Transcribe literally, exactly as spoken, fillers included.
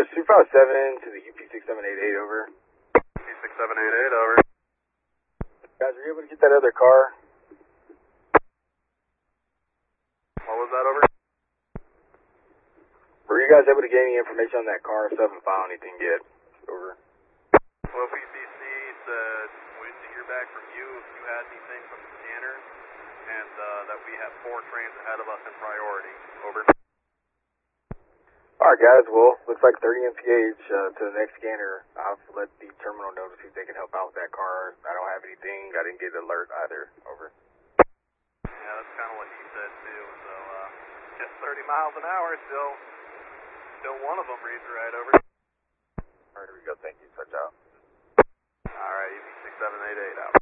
two five seven to the U P six seven eight eight, over. U P six seven eight eight, over. Guys, were you able to get that other car? What was that, over? Were you guys able to get any information on that car? So I haven't found anything yet. Over. Well, P C C said waiting to hear back from you if you had anything from the scanner, and uh, that we have four trains ahead of us in priority. Over. Alright guys, well, looks like thirty M P H uh, to the next scanner. I've let the terminal know to see if they can help out with that car. I don't have anything. I didn't get an alert either. Over. Yeah, that's kind of what he said too. So, uh, just thirty miles an hour, still, still one of them reads right, over. Alright, here we go. Thank you. Touch out. Alright, U P six seven eight eight out.